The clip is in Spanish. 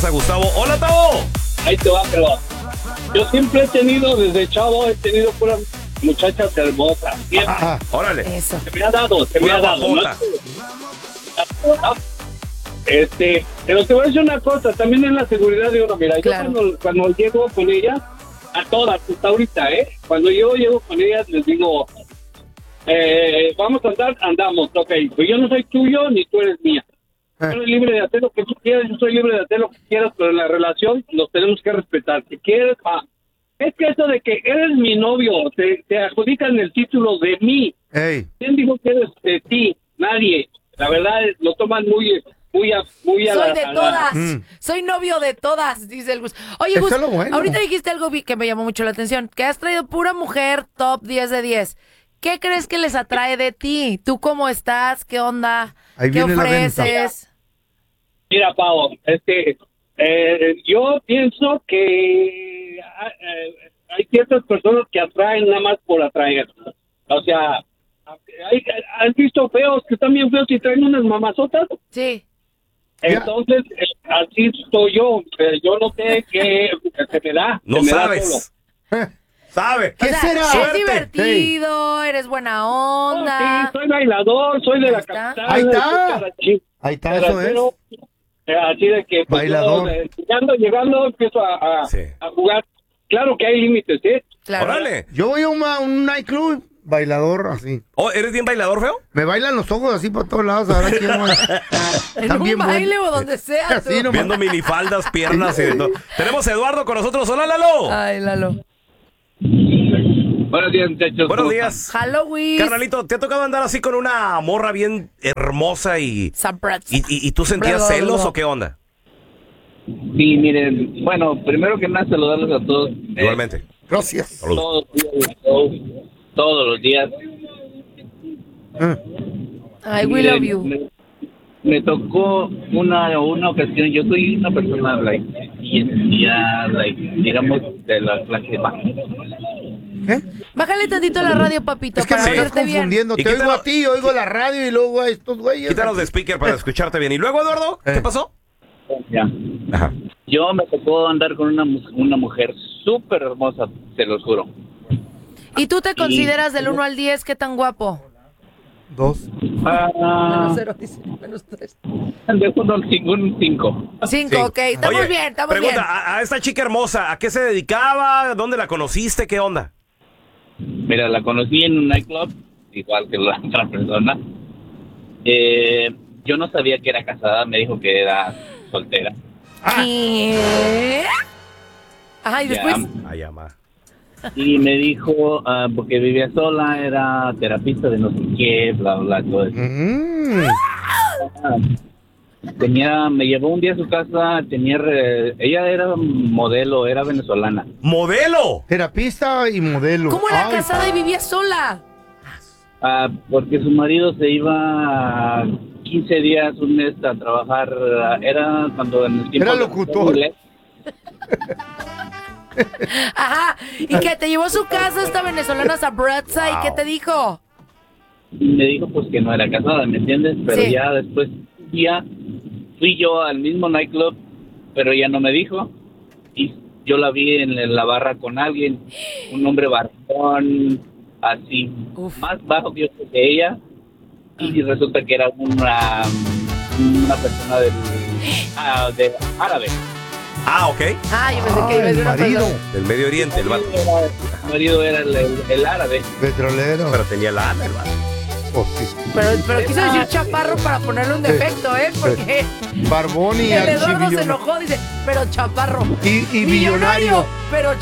a Gustavo. ¡Hola, Tavo! Ahí te va, pero yo siempre he tenido, desde chavo, he tenido puras muchachas hermosas. Órale. Eso. Se me ha dado, ¿no? Pero te voy a decir una cosa, también es la seguridad de uno. Mira, claro. Yo cuando llego con ellas, a todas, hasta ahorita, cuando yo llego con ellas, les digo, vamos a andar, andamos, ok, pues yo no soy tuyo, ni tú eres mía. Tú eres libre de hacer lo que tú quieras, yo soy libre de hacer lo que quieras, pero en la relación nos tenemos que respetar. Si quieres, es que eso de que eres mi novio, te adjudican el título de mí. Hey. ¿Quién dijo que eres de ti? Nadie. La verdad, lo toman muy a Soy la... de todas. Soy novio de todas, dice el Gus. Oye, Eso Gus, es lo bueno. ahorita dijiste algo que me llamó mucho la atención, que has traído pura mujer top 10 de 10. ¿Qué crees que les atrae de ti? ¿Tú cómo estás? ¿Qué onda? Ahí ¿Qué viene la venta. ofreces? Mira, Pau, yo pienso que hay ciertas personas que atraen nada más por atraer. O sea, ¿has visto feos que están bien feos y traen unas mamazotas? Sí. Entonces, así estoy yo. Yo no sé qué se me da. No se me da sabes. solo. ¿Sabe? ¿Qué O sea, será? es Suerte. divertido, eres buena onda. Sí, soy bailador, soy de Ahí la está. capital. Ahí está. soy Ahí está, eso es. carachero. Así de que pues, Bailador. yo, llegando empiezo a jugar. Claro que hay límites, Claro. Órale. Yo voy a un nightclub, bailador así. Oh, ¿eres bien bailador, feo? Me bailan los ojos así por todos lados. Ahora quién En un baile o donde sea. tú. Así nomás. Viendo minifaldas, piernas y de todo. Tenemos a Eduardo con nosotros. ¡Hola, Lalo! Ay, Lalo. Buenos días, muchachos. Buenos días. Halloween. Carnalito, ¿te ha tocado andar así con una morra bien hermosa y tú sentías celos o qué onda? Sí, miren, bueno, primero que nada saludarlos a todos. Igualmente. Gracias. Saludos. Todos los días. Ay, we love you. Me tocó una ocasión, yo soy una persona, digamos, de la clase baja. ¿Qué? Bájale tantito la radio, papito, Es que me para estás verte bien. confundiendo. Y Te oigo quítalo- a ti, oigo la radio y luego a estos güeyes. Quítanos de speaker para escucharte bien. ¿Y luego, Eduardo? ¿Qué pasó? Ya. Ajá. Yo me tocó andar con una mujer súper hermosa, te lo juro. ¿Y tú te consideras del 1 al 10 qué tan guapo? 2. Ah, Cero, dice. -3. de un 5. 5, ok. Estamos Oye, bien, estamos pregunta, bien. a esta chica hermosa, ¿a qué se dedicaba? ¿Dónde la conociste? ¿Qué onda? Mira, la conocí en un nightclub, igual que la otra persona. Yo no sabía que era casada, me dijo que era soltera. ¿Qué? Ajá, y después. Ay, ama. Y me dijo, porque vivía sola, era terapista de no sé qué, bla, bla, todo eso. Me llevó un día a su casa, ella era modelo, era venezolana. ¡Modelo! Terapista y modelo. ¿Cómo era Ay, casada y vivía sola? Porque su marido se iba 15 días, un mes a trabajar, era cuando en el tiempo... Era locutor. Ajá. ¿Y que te llevó a su casa esta venezolana Sabratza? ¿Y qué te dijo? Me dijo pues que no era casada, ¿me entiendes? Pero Sí. ya después, ya fui yo al mismo nightclub, pero ella no me dijo. Y yo la vi en la barra con alguien, un hombre barbón, así, más bajo que yo que ella. Y resulta que era una persona de árabe. Ah, ok. Ah, yo pensé que iba a el decir una marido. persona. Del Medio Oriente, el vato. El marido era el árabe. Petrolero. Pero tenía lana, el vato. Oh, sí. Pero quiso decir chaparro para ponerle un defecto, Porque Barbón y el Eduardo se archibillonario. enojó, dice, pero chaparro. Y billonario. Pero